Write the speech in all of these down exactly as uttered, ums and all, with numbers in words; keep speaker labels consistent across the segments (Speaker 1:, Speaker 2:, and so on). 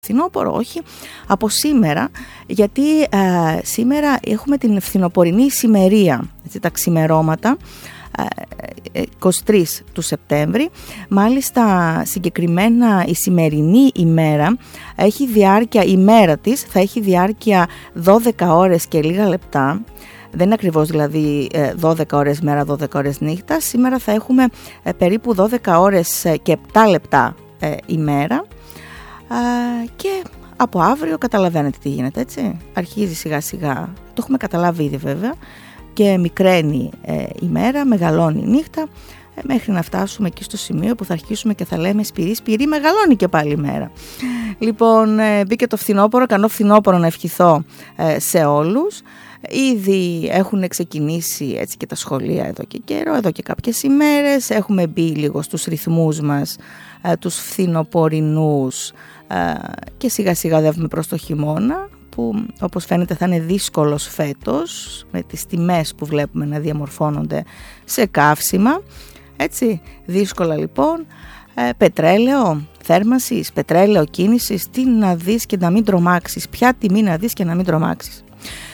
Speaker 1: φθινόπωρο, όχι, από σήμερα, γιατί ε, σήμερα έχουμε την φθινοπορεινή ησημερία, έτσι, τα ξημερώματα, ε, εικοστή τρίτη του Σεπτέμβρη. Μάλιστα συγκεκριμένα η σημερινή ημέρα έχει διάρκεια, η μέρα της θα έχει διάρκεια δώδεκα ώρες και λίγα λεπτά. Δεν είναι ακριβώς δηλαδή δώδεκα ώρες μέρα, δώδεκα ώρες νύχτα. Σήμερα θα έχουμε περίπου δώδεκα ώρες και επτά λεπτά ημέρα. Και από αύριο καταλαβαίνετε τι γίνεται, έτσι. Αρχίζει σιγά σιγά, το έχουμε καταλάβει ήδη βέβαια, και μικραίνει ε, η μέρα, μεγαλώνει η νύχτα, ε, μέχρι να φτάσουμε εκεί στο σημείο που θα αρχίσουμε και θα λέμε σπυρί, σπυρί, μεγαλώνει και πάλι η μέρα. Λοιπόν, ε, μπήκε το φθινόπωρο, καλό φθινόπωρο να ευχηθώ ε, σε όλους. Ήδη έχουν ξεκινήσει έτσι και τα σχολεία εδώ και καιρό, εδώ και κάποιες ημέρες. Έχουμε μπει λίγο στους ρυθμούς μας, ε, τους φθινοπορεινούς, ε, και σιγά σιγά οδεύουμε προς το χειμώνα, που όπως φαίνεται θα είναι δύσκολος φέτος, με τις τιμές που βλέπουμε να διαμορφώνονται σε καύσιμα. Έτσι, δύσκολα λοιπόν. Ε, πετρέλαιο θέρμασης, πετρέλαιο κίνησης, τι να δεις και να μην τρομάξεις, ποια τιμή να δεις και να μην τρομάξεις.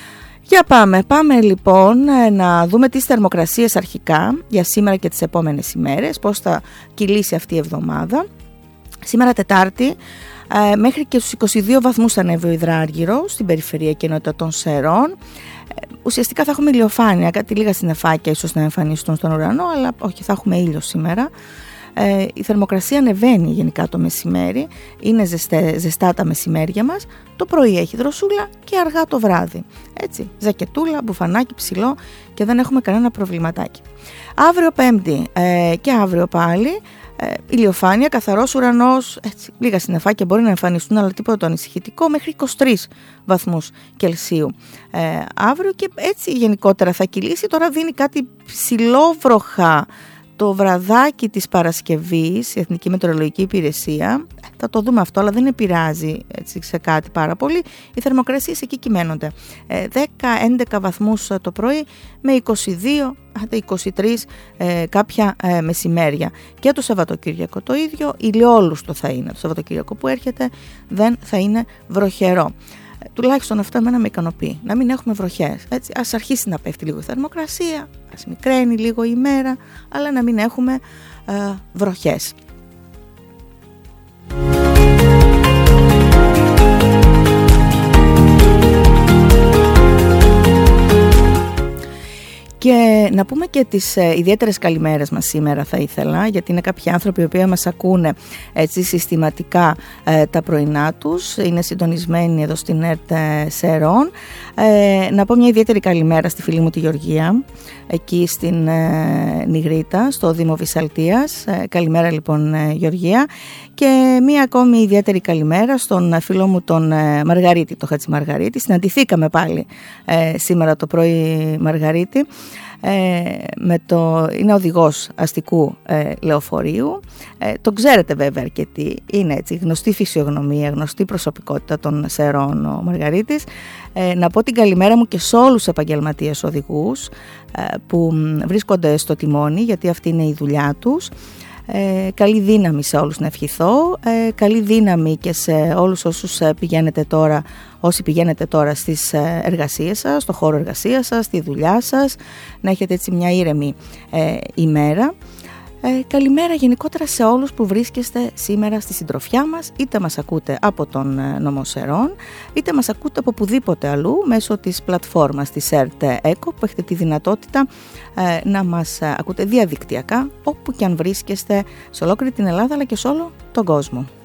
Speaker 1: Για πάμε, πάμε λοιπόν να δούμε τις θερμοκρασίες αρχικά για σήμερα και τις επόμενες ημέρες, πώς θα κυλήσει αυτή η εβδομάδα. Σήμερα Τετάρτη, ε, μέχρι και στους είκοσι δύο βαθμούς θα ανέβει ο υδράργυρο στην περιφερειακή ενότητα των Σερών. Ε, ουσιαστικά θα έχουμε ηλιοφάνεια, κάτι λίγα συννεφάκια ίσως να εμφανιστούν στον ουρανό, αλλά όχι, θα έχουμε ήλιο σήμερα. Ε, η θερμοκρασία ανεβαίνει γενικά το μεσημέρι, είναι ζεστέ, ζεστά τα μεσημέρια μας, το πρωί έχει δροσούλα και αργά το βράδυ. Έτσι, ζακετούλα, μπουφανάκι ψηλό και δεν έχουμε κανένα προβληματάκι. Αύριο Πέμπτη ε, και αύριο πάλι, ε, ηλιοφάνεια, καθαρός ουρανός, έτσι, λίγα συννεφάκια μπορεί να εμφανιστούν, αλλά τίποτα το ανησυχητικό, μέχρι είκοσι τρεις βαθμούς Κελσίου ε, αύριο, και έτσι γενικότερα θα κυλήσει. Τώρα δίνει κάτι ψηλόβροχα το βραδάκι της Παρασκευής, η Εθνική Μετεωρολογική Υπηρεσία. Θα το δούμε αυτό, αλλά δεν επηρεάζει έτσι σε κάτι πάρα πολύ. Οι θερμοκρασίες εκεί κυμαίνονται δέκα με έντεκα βαθμούς το πρωί, με είκοσι δύο με είκοσι τρεις ε, κάποια ε, μεσημέρια. Και το Σαββατοκύριακο το ίδιο, ηλιόλουστο θα είναι. Το Σαββατοκύριακο που έρχεται δεν θα είναι βροχερό. Τουλάχιστον αυτό εμένα με ικανοποιεί, να μην έχουμε βροχές. Έτσι, ας αρχίσει να πέφτει λίγο η θερμοκρασία, ας μικραίνει λίγο η ημέρα, αλλά να μην έχουμε ε, βροχές. Και να πούμε και τις ε, ιδιαίτερες καλημέρες μας σήμερα θα ήθελα, γιατί είναι κάποιοι άνθρωποι οι οποίοι μας ακούνε έτσι συστηματικά ε, τα πρωινά τους, είναι συντονισμένοι εδώ στην ΕΡΤ Σερών. Ε, να πω μια ιδιαίτερη καλημέρα στη φίλη μου τη Γεωργία, εκεί στην ε, Νιγρήτα, στο Δήμο Βυσσαλτίας. Ε, καλημέρα λοιπόν ε, Γεωργία. Και μια ακόμη ιδιαίτερη καλημέρα στον φίλο μου τον ε, Μαργαρίτη, το Χατζημαργαρίτη. Συναντηθήκαμε πάλι ε, σήμερα το πρωί, Μαργαρίτη. Ε, με το, είναι οδηγός αστικού ε, λεωφορείου. Ε, τον ξέρετε βέβαια αρκετοί. Είναι έτσι γνωστή φυσιογνωμία, γνωστή προσωπικότητα των Σερών ο Μαργαρίτης. Ε, να πω την καλημέρα μου και σε όλους τους επαγγελματίες οδηγούς ε, που βρίσκονται στο τιμόνι, γιατί αυτή είναι η δουλειά τους. Ε, καλή δύναμη σε όλους να ευχηθώ, ε, καλή δύναμη και σε όλους όσους πηγαίνετε τώρα, όσοι πηγαίνετε τώρα στις εργασίες σας, στο χώρο εργασίας σας, στη δουλειά σας, να έχετε έτσι μια ήρεμη ε, ημέρα. Ε, καλημέρα γενικότερα σε όλους που βρίσκεστε σήμερα στη συντροφιά μας, είτε μας ακούτε από τον νομό Σερών, είτε μας ακούτε από οπουδήποτε αλλού μέσω της πλατφόρμας της ΕΡΤ ΕΚΟ, που έχετε τη δυνατότητα ε, να μας ακούτε διαδικτυακά όπου και αν βρίσκεστε σε ολόκληρη την Ελλάδα αλλά και σε όλο τον κόσμο.